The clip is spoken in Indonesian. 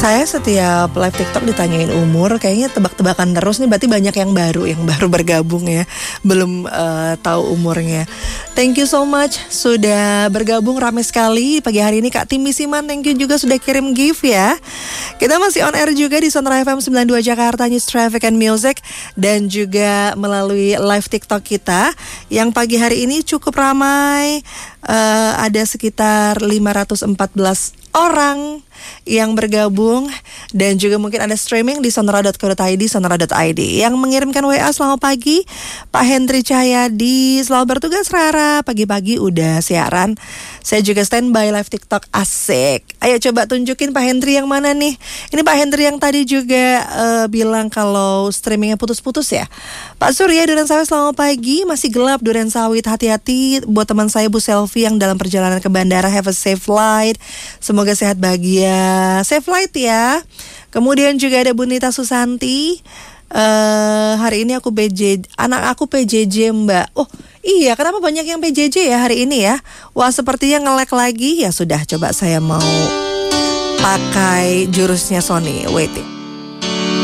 Saya setiap live TikTok ditanyain umur, kayaknya tebak-tebakan terus nih, berarti banyak yang baru bergabung ya, belum tahu umurnya. Thank you so much sudah bergabung, ramai sekali pagi hari ini. Kak Timi Siman, thank you juga sudah kirim gift ya. Kita masih on air juga di Sonora FM 92 Jakarta, News, Traffic and Music, dan juga melalui live TikTok kita yang pagi hari ini cukup ramai. Ada sekitar 514 orang yang bergabung, dan juga mungkin ada streaming di sonora.co.id, sonora.id. Yang mengirimkan WA, selamat pagi Pak Hendri Cahyadi, selamat bertugas Rara, pagi-pagi udah siaran. Saya juga standby live TikTok, asik. Ayo coba tunjukin Pak Hendri yang mana nih. Ini Pak Hendri yang tadi juga bilang kalau streamingnya putus-putus ya. Pak Surya Duren Sawit, selamat pagi. Masih gelap Duren Sawit, hati-hati buat teman saya Bu Selfie yang dalam perjalanan ke bandara. Have a safe flight, semoga sehat bahagia. Safe flight ya. Kemudian juga ada Bunita Susanti. Hari ini anak aku PJJ Mbak. Oh iya, kenapa banyak yang PJJ ya hari ini ya? Wah, sepertinya nge-lag lagi. Ya sudah, coba saya mau pakai jurusnya Sony. Wait.